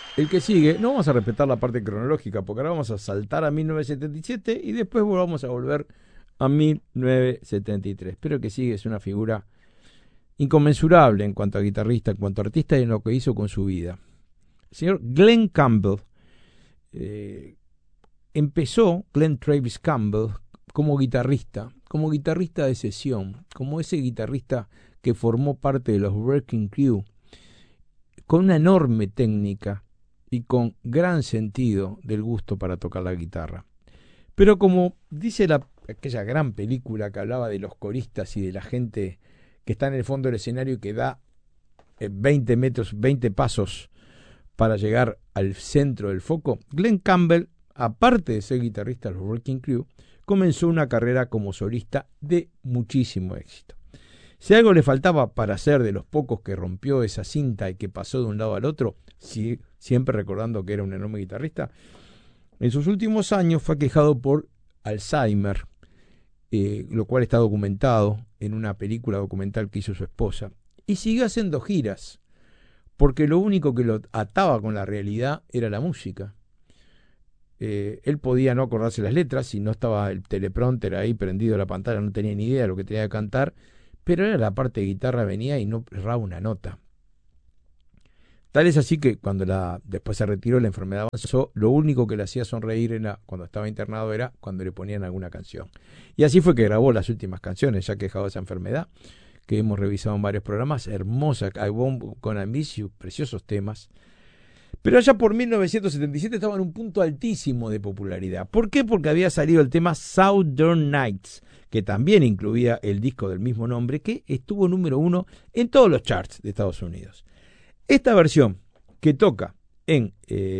El que sigue, no vamos a respetar la parte cronológica, porque ahora vamos a saltar a 1977 y después vamos a volver a 1973. Pero el que sigue es una figura inconmensurable en cuanto a guitarrista, en cuanto a artista y en lo que hizo con su vida. El señor Glenn Campbell eh, empezó, Glenn Travis Campbell, como guitarrista de sesión, como ese guitarrista que formó parte de los Wrecking Crew, con una enorme técnica y con gran sentido del gusto para tocar la guitarra. Pero como dice aquella gran película que hablaba de los coristas y de la gente que está en el fondo del escenario y que da 20 metros, 20 pasos para llegar al centro del foco, Glenn Campbell, aparte de ser guitarrista de los Wrecking Crew, comenzó una carrera como solista de muchísimo éxito. Si algo le faltaba para ser de los pocos que rompió esa cinta y que pasó de un lado al otro, siempre recordando que era un enorme guitarrista, en sus últimos años fue aquejado por Alzheimer, lo cual está documentado en una película documental que hizo su esposa, y siguió haciendo giras, porque lo único que lo ataba con la realidad era la música. Él podía no acordarse las letras, si no estaba el teleprompter ahí prendido a la pantalla, no tenía ni idea de lo que tenía que cantar, pero era la parte de guitarra, venía y no erraba una nota. Tal es así que cuando después se retiró, la enfermedad avanzó, lo único que le hacía sonreír cuando estaba internado era cuando le ponían alguna canción. Y así fue que grabó las últimas canciones, ya que dejaba esa enfermedad, que hemos revisado en varios programas, hermosa, I Won't Gonna Miss You, preciosos temas. Pero allá por 1977 estaba en un punto altísimo de popularidad. ¿Por qué? Porque había salido el tema Southern Nights, que también incluía el disco del mismo nombre, que estuvo número 1 en todos los charts de Estados Unidos. Esta versión que toca en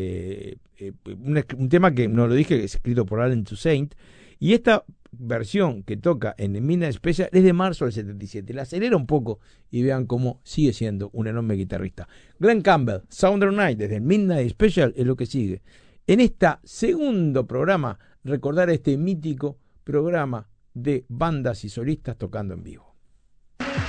un tema que no lo dije, que es escrito por Alan Toussaint, y esta versión que toca en Midnight Special es de marzo del 77. La acelera un poco y vean cómo sigue siendo un enorme guitarrista. Glenn Campbell, Southern Night, desde el Midnight Special, es lo que sigue. En este segundo programa, recordar este mítico programa de bandas y solistas tocando en vivo.